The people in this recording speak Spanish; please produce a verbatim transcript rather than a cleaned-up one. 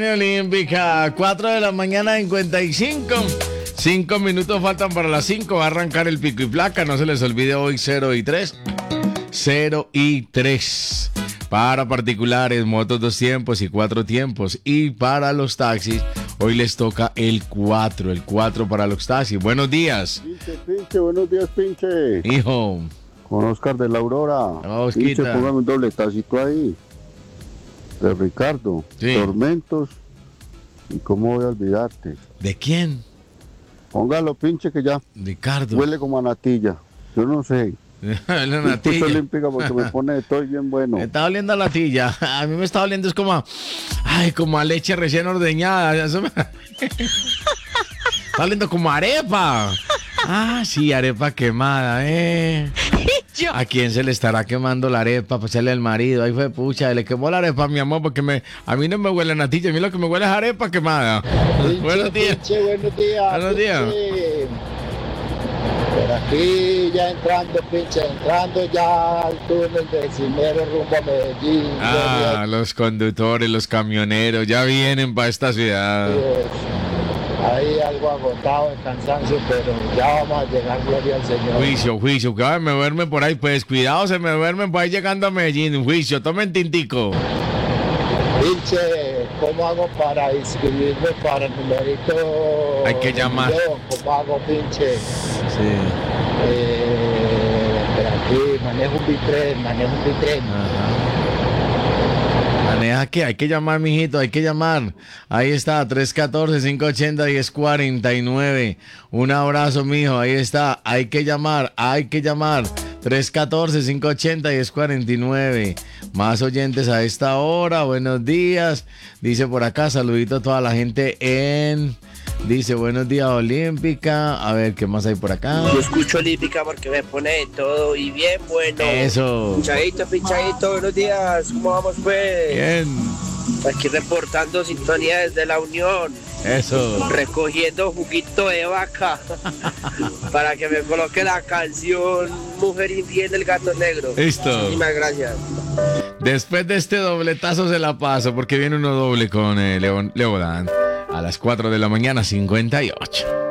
Olímpica, cuatro de la mañana, cincuenta y cinco. cinco minutos faltan para las cinco. Va a arrancar el pico y placa. No se les olvide hoy cero y tres. cero y tres. Para particulares, motos dos tiempos y cuatro tiempos. Y para los taxis, hoy les toca el cuatro. El cuatro para los taxis. Buenos días. Pinche, pinche, buenos días, pinche. Hijo. Con Oscar de la Aurora. Osquita. Pinche, póngame un dobletacito ahí. De Ricardo. Sí. Tormentos. ¿Y cómo voy a olvidarte? ¿De quién? Póngalo, pinche, que ya Ricardo. huele como a natilla. Yo no sé. La Pinche natilla. olímpica porque me pone estoy bien bueno. Me está oliendo a latilla. A mí me está oliendo es como a, ay, como a leche recién ordeñada. Eso me... Está oliendo como a arepa. Ah, sí, arepa quemada, eh. ¿A quién se le estará quemando la arepa? Pues él el marido. Ahí fue, pucha, le quemó la arepa, mi amor, porque me, a mí no me huele a natilla, a mí lo que me huele es arepa quemada. Pinche, Buenos días. pinche, buenos días. Buenos días. Pinche. Por aquí ya entrando, pinche, entrando ya al túnel de Cimero rumbo a Medellín. Ah, los conductores, los camioneros, ya vienen para esta ciudad. Ahí algo agotado de cansancio, pero ya vamos a llegar, gloria al Señor. Juicio, juicio, que me duermen por ahí, pues cuidado, se me duermen por ahí llegando a Medellín. Juicio, tomen tintico. Pinche, ¿cómo hago para inscribirme para el numerito? Hay que llamar. Yo, ¿cómo hago, pinche? Sí. Eh, pero aquí manejo un bitren, manejo un bitren. Ajá. Maneja que hay que llamar, mijito, hay que llamar. Ahí está, tres uno cuatro, cinco ocho cero, uno cero cuatro nueve. Un abrazo, mijo, ahí está. Hay que llamar, hay que llamar. tres uno cuatro, cinco ocho cero, uno cero cuatro nueve. Más oyentes a esta hora, buenos días. Dice por acá, saludito a toda la gente en... Dice, buenos días, Olímpica. A ver, ¿qué más hay por acá? Yo escucho Olímpica porque me pone de todo y bien bueno. Eso. Pinchadito, pinchadito, buenos días. ¿Cómo vamos, pues? Bien. Aquí reportando sintonía desde la Unión. Eso. Recogiendo juguito de vaca para que me coloque la canción Mujer Infiel del Gato Negro. Listo. Muchísimas gracias. Después de este dobletazo se la paso porque viene uno doble con eh, León, Leodán a las cuatro de la mañana, cincuenta y ocho.